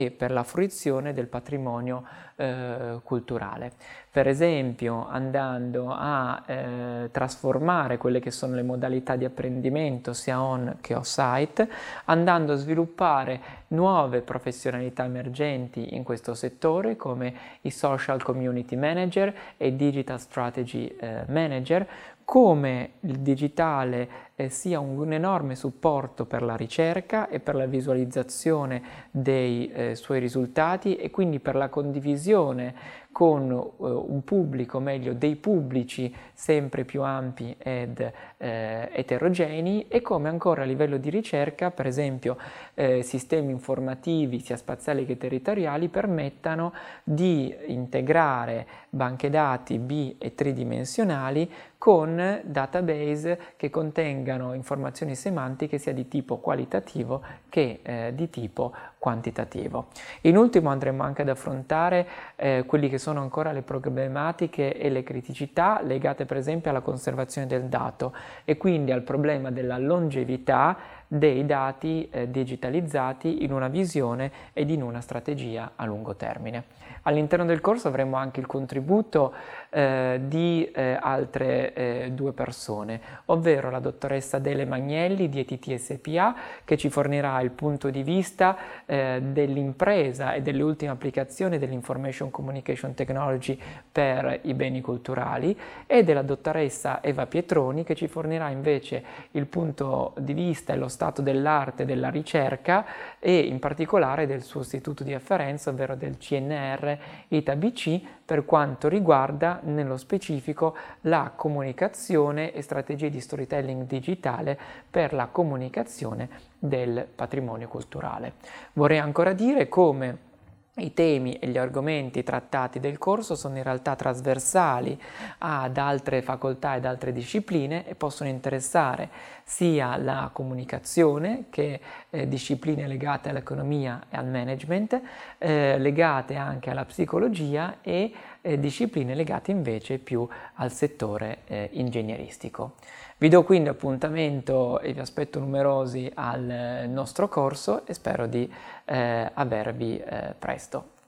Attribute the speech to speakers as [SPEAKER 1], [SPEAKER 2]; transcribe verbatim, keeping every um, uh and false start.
[SPEAKER 1] e per la fruizione del patrimonio eh, culturale. Per esempio andando a eh, trasformare quelle che sono le modalità di apprendimento sia on che off-site, andando a sviluppare nuove professionalità emergenti in questo settore come i social community manager e i digital strategy eh, manager, come il digitale eh, sia un, un enorme supporto per la ricerca e per la visualizzazione dei eh, suoi risultati e quindi per la condivisione con eh, un pubblico, meglio dei pubblici sempre più ampi ed eh, eterogenei, e come ancora a livello di ricerca, per esempio, eh, sistemi informativi sia spaziali che territoriali permettano di integrare banche dati bi e tridimensionali con database che contengano informazioni semantiche sia di tipo qualitativo che eh, di tipo quantitativo. In ultimo andremo anche ad affrontare eh, quelli che sono ancora le problematiche e le criticità legate per esempio alla conservazione del dato e quindi al problema della longevità dei dati eh, digitalizzati in una visione ed in una strategia a lungo termine. All'interno del corso avremo anche il contributo eh, di eh, altre eh, due persone, ovvero la dottoressa Adele Magnelli di E T T S P A, che ci fornirà il punto di vista eh, dell'impresa e delle ultime applicazioni dell'Information Communication Technology per i beni culturali, e della dottoressa Eva Pietroni, che ci fornirà invece il punto di vista e lo stato dell'arte della ricerca e in particolare del suo istituto di afferenza, ovvero del C N R I T A B C, per quanto riguarda nello specifico la comunicazione e strategie di storytelling digitale per la comunicazione del patrimonio culturale. Vorrei ancora dire come i temi e gli argomenti trattati del corso sono in realtà trasversali ad altre facoltà ed altre discipline e possono interessare sia la comunicazione che eh, discipline legate all'economia e al management, eh, legate anche alla psicologia e eh, discipline legate invece più al settore eh, ingegneristico. Vi do quindi appuntamento e vi aspetto numerosi al nostro corso e spero di eh, avervi eh, presto.